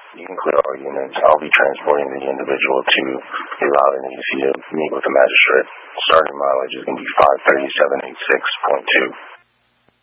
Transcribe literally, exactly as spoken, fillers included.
You can clear all units. I'll be transporting the individual to the route and you see to meet with the magistrate. Starting mileage is going to be five thirty-seven eighty-six point two.